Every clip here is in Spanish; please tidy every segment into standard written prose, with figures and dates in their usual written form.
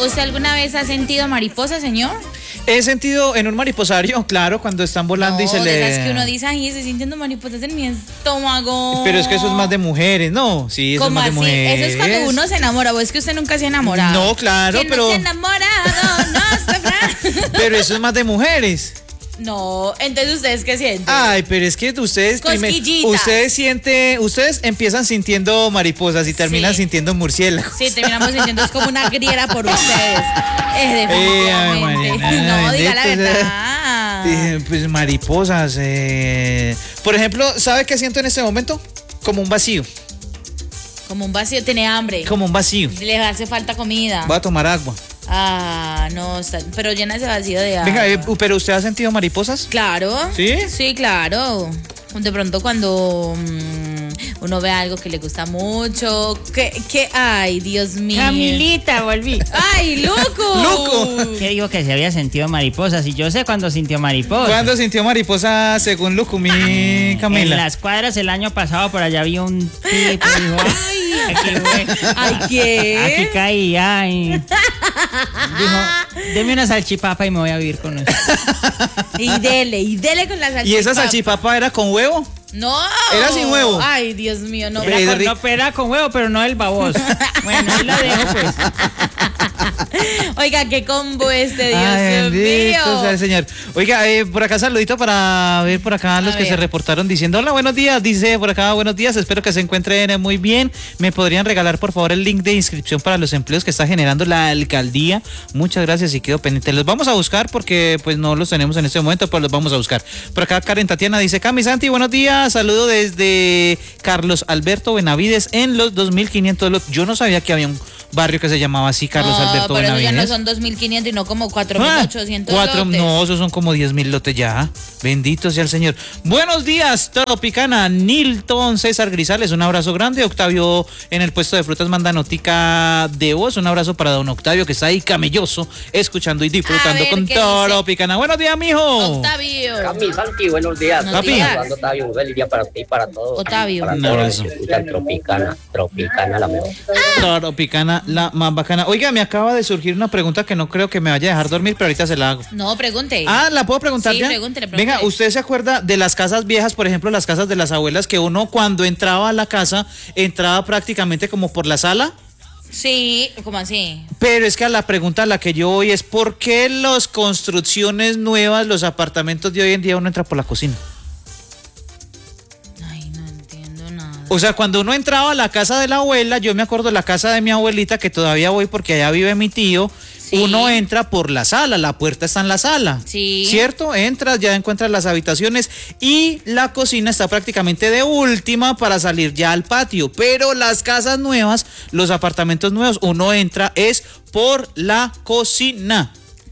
¿Usted alguna vez ha sentido mariposa, señor? He sentido en un mariposario, claro, cuando están volando y se de le... esas que uno dice, ay, estoy sintiendo mariposas en mi estómago. Pero es que eso es más de mujeres, ¿no? Sí, eso es más de mujeres. Eso es cuando uno se enamora, o es que usted nunca se ha enamorado. No, claro, ¿Quién pero... no se ha enamorado, no sabrá. Pero eso es más de mujeres. No, entonces ¿ustedes qué sienten? Ay, pero es que ustedes ustedes empiezan sintiendo mariposas y terminan sintiendo murciélagos. Sí, terminamos sintiendo es como una griera por ustedes. Es definitivamente. No, diga la verdad. Pues mariposas. Por ejemplo, ¿sabe qué siento en este momento? Como un vacío. Como un vacío, tiene hambre. Como un vacío. Le hace falta comida. Voy a tomar agua. Ah, no, pero llena ese vacío de agua. Venga, ¿pero usted ha sentido mariposas? Claro. ¿Sí? Sí, claro. De pronto cuando uno ve algo que le gusta mucho, ay, Dios mío. Camilita, volví. Ay, loco. ¿Qué digo que se había sentido mariposas? Y yo sé cuándo sintió mariposas. ¿Cuándo sintió mariposa según Lucu, mi Camila? En las cuadras el año pasado por allá vi un tipo y dijo, ay, ¿qué? Aquí caí, ay. Dijo, deme una salchipapa y me voy a vivir con usted. Y dele con la salchipapa. ¿Y esa salchipapa era con huevo? No. ¿Era sin huevo? Ay, Dios mío, no. Era con huevo, pero no el baboso. Bueno, ahí la dejo, pues. Oiga, qué combo Dios mío. Sea el señor. Oiga, por acá saludito para ver por acá los que se reportaron diciendo, hola, buenos días, dice por acá, buenos días, espero que se encuentren muy bien. ¿Me podrían regalar por favor el link de inscripción para los empleos que está generando la alcaldía? Muchas gracias y quedo pendiente. Los vamos a buscar porque pues no los tenemos en este momento, pero los vamos a buscar. Por acá Karen Tatiana dice, Cami Santi, buenos días, saludo desde Carlos Alberto Benavides en los 2500 lotes. Yo no sabía que había un barrio que se llamaba así, Carlos Alberto Benavides. Pero Benavides. ya no son 2500 y no como 4800 lotes. No, esos son como 10,000 lotes ya. Bendito sea el Señor. Buenos días, Tropicana. Nilton César Grisales, un abrazo grande. Octavio en el puesto de frutas manda notica de voz. Un abrazo para don Octavio que está ahí camelloso, escuchando y disfrutando con Tropicana. Buenos días, mijo. Octavio. Cami, Santi, buenos días. Octavio, un buen día para ti y para todos. Octavio. Para todos los que escuchan Tropicana, la mejor. Tropicana, la más bacana. Oiga, me acaba de surgir una pregunta que no creo que me vaya a dejar dormir, pero ahorita se la hago. No, pregunte. ¿La puedo preguntar ya? Pregúntele. Venga, ¿usted se acuerda de las casas viejas, por ejemplo, las casas de las abuelas, que uno cuando entraba a la casa, entraba prácticamente como por la sala? Sí, ¿cómo así? Pero es que a la pregunta a la que yo voy es ¿por qué las construcciones nuevas, los apartamentos de hoy en día, uno entra por la cocina? Ay, no entiendo nada. O sea, cuando uno entraba a la casa de la abuela, yo me acuerdo de la casa de mi abuelita, que todavía voy porque allá vive mi tío. Sí. Uno entra por la sala, la puerta está en la sala, sí. ¿Cierto? Entras, ya encuentras las habitaciones y la cocina está prácticamente de última para salir ya al patio, pero las casas nuevas, los apartamentos nuevos, uno entra es por la cocina.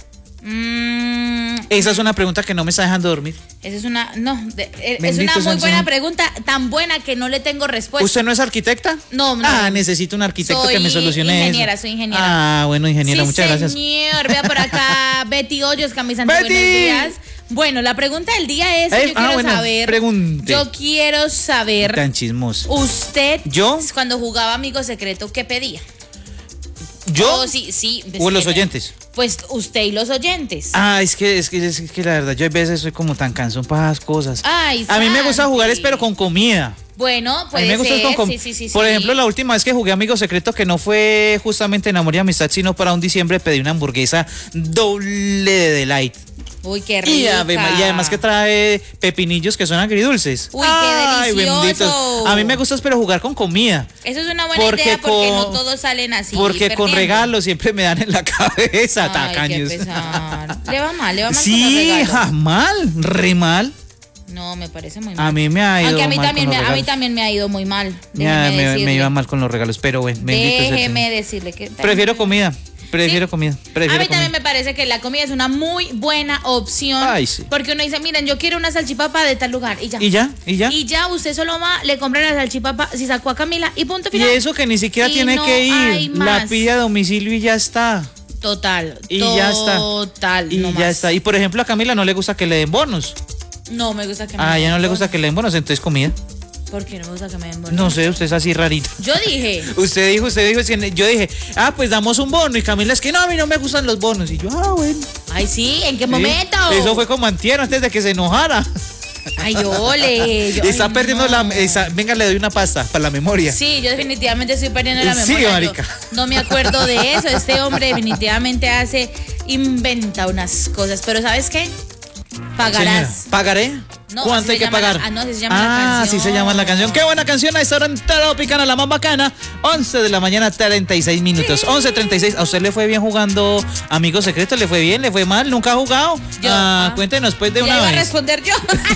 Esa es una pregunta que no me está dejando dormir. Esa es una, es una muy buena pregunta, tan buena que no le tengo respuesta. ¿Usted no es arquitecta? No. Necesito un arquitecto que me solucione eso. Soy ingeniera. Bueno, ingeniera, sí, muchas gracias. Señor, vea por acá, Betty Hoyos, Cami Santi, buenos días. Bueno, la pregunta del día es, yo quiero saber. Tan chismoso. Usted, ¿yo? Cuando jugaba Amigo Secreto, ¿qué pedía? ¿Yo? Sí. ¿O los oyentes? Pues usted y los oyentes. Es que la verdad, yo a veces soy como tan cansón para esas cosas. Ay, a mí me gusta jugar, pero con comida. Bueno, puede ser. Sí. Por ejemplo, la última vez que jugué Amigo Secreto, que no fue justamente en Amor y Amistad, sino para un diciembre, pedí una hamburguesa doble de Delight. Uy, qué rica. Y además que trae pepinillos que son agridulces. Uy, qué delicioso. Benditos. A mí me gusta, pero jugar con comida. Eso es una buena idea porque no todos salen así. Porque con regalos siempre me dan en la cabeza, tacaños. Qué pesar. Le va mal sí, re mal. No, me parece muy mal. A mí me ha ido mal. Aunque a mí también me ha ido muy mal. Me iba mal con los regalos, pero bueno, déjeme decirle que prefiero comida. Prefiero comida. A mí también me parece que la comida es una muy buena opción. Ay, sí. Porque uno dice, miren, yo quiero una salchipapa de tal lugar. Y ya. Y ya usted solo va, le compra la salchipapa, si sacó a Camila y punto final. Y eso que ni siquiera tiene que ir. La pide a domicilio y ya está. Total. Ya está. Y por ejemplo, a Camila no le gusta que le den bonos. No me gusta que ya no le gusta que le den bonos, entonces comida. ¿Por qué no me gusta que me den bono? No sé, usted es así rarito. Yo dije. Usted dijo, yo dije, pues damos un bono. Y Camila es que no, a mí no me gustan los bonos. Y yo, bueno. Ay, sí, ¿en qué momento? Eso fue como antier, antes de que se enojara. Ay, ole. Está perdiendo venga, le doy una pasta para la memoria. Sí, yo definitivamente estoy perdiendo la memoria. Sí, marica. No me acuerdo de eso. Este hombre definitivamente inventa unas cosas. Pero ¿sabes qué? Pagarás. Señora, ¿pagaré? No, ¿cuánto hay que pagar? Sí se llama la canción. Así se llama la canción. Qué buena canción a esta hora en Tropicana, la más bacana. 11 de la mañana, 36 minutos. Sí. 11:36. ¿A usted le fue bien jugando Amigos Secretos? ¿Le fue bien? ¿Le fue mal? ¿Nunca ha jugado? Cuéntenos pues de una vez. Iba a responder yo.